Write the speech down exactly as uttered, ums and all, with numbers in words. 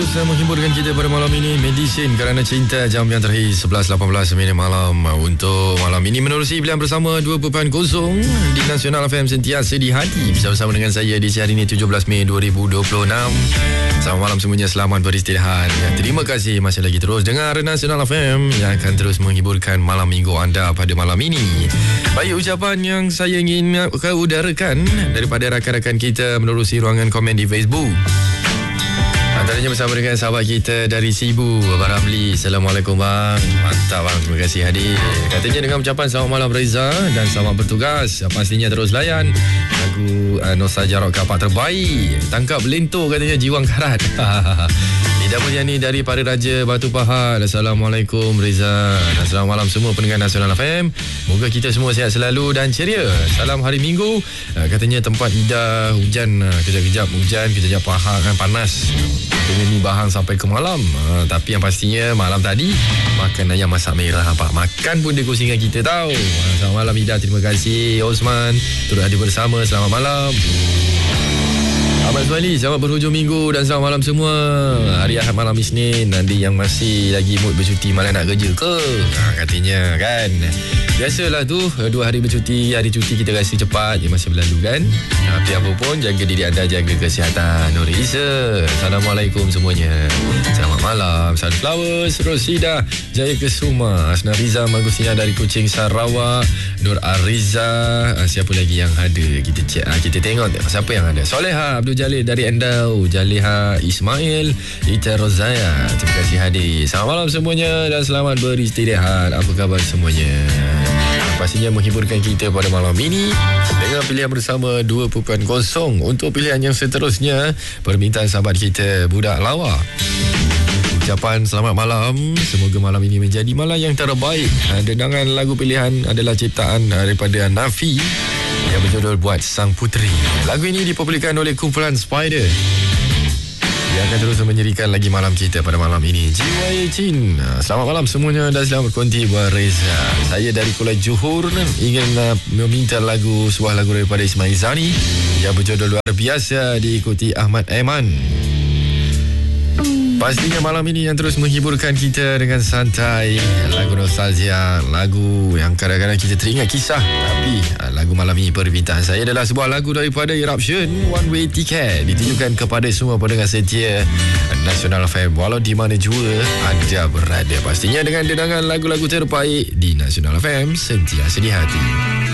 Saya menghiburkan kita pada malam ini Medicine Kerana Cinta, jam yang terakhir sebelas lapan belas minit malam. Untuk malam ini menerusi pilihan bersama dua perpuluhan kosong di Nasional F M Sentiasa di Hati, bersama-sama dengan saya di hari ini tujuh belas Mei dua ribu dua puluh enam. Selamat malam semuanya, selamat beristirahat. Terima kasih masih lagi terus dengar Nasional F M yang akan terus menghiburkan malam minggu anda pada malam ini. Baik, ucapan yang saya ingin keudarakan daripada rakan-rakan kita menerusi ruangan komen di Facebook. Antaranya bersama dengan sahabat kita dari Sibu, Abang Ramli. Assalamualaikum bang. Mantap bang, terima kasih hadir. Katanya dengan ucapan selamat malam Reza dan selamat bertugas. Pastinya terus layan lagu uh, Nostalgia Rock Kapak terbaik. Tangkap lentur katanya Jiwang Karat. Ida Mulyani dari Pari Raja Batu Pahat. Assalamualaikum Reza dan selamat malam semua pendengar Nasional F M. Moga kita semua sihat selalu dan ceria. Salam hari Minggu. uh, Katanya tempat Ida hujan, uh, kejap-kejap hujan, kejap-kejap pahat, kan, panas. Ini bahang sampai ke malam. ha, Tapi yang pastinya malam tadi makan ayam masak merah Pak. Makan pun dia kongsi dengan kita tahu. ha, Selamat malam Ida, terima kasih Osman turut hadir bersama. Selamat malam Ahmad Suhaili, selamat berhujung minggu dan selamat malam semua. Hari Ahad malam Isnin. Nanti yang masih lagi mood bercuti malah nak kerja ke? Ha, katanya kan. Biasalah tu, dua hari bercuti, hari cuti kita rasa cepat je masa berlalu kan. Tapi apa pun, jaga diri anda, jaga kesihatan. Nur Isa, Assalamualaikum semuanya. Selamat malam. Sunflowers, Rosida Jaya Kesuma, Asna Riza Magustina dari Kuching Sarawak, Nur Ariza. Siapa lagi yang ada? Kita cek, kita tengok siapa yang ada. Soleha Abdul Jalil dari Endau, Jaliha Ismail, Ita Rozaya, terima kasih hadir. Selamat malam semuanya dan selamat beristirahat. Apa khabar semuanya? Pastinya menghibur kita pada malam ini dengan pilihan bersama dua perpuluhan kosong. Untuk pilihan yang seterusnya, permintaan sahabat kita Budak Lawa. Ucapan selamat malam, semoga malam ini menjadi malam yang terbaik. Dendangan lagu pilihan adalah ciptaan daripada Nafi yang berjudul Buat Sang Puteri. Lagu ini dipopularkan oleh kumpulan Spider yang akan terus menyerikan lagi malam kita pada malam ini. Jiwa Chin, selamat malam semuanya dan selamat berkonti buat Reza. Saya dari Kuala Johor ingin uh, meminta lagu, sebuah lagu daripada Ismail Zani yang berjudul Luar Biasa, diikuti Ahmad Aiman. Pastinya malam ini yang terus menghiburkan kita dengan santai. Lagu nostalgia, lagu yang kadang-kadang kita teringat kisah. Tapi lagu malam ini, permintaan saya adalah sebuah lagu daripada Eruption, One Way Ticket, ditujukan kepada semua pendengar setia Nasional F M walau di mana jua anda berada. Pastinya dengan dendangan lagu-lagu terbaik di Nasional F M Sentiasa di Hati.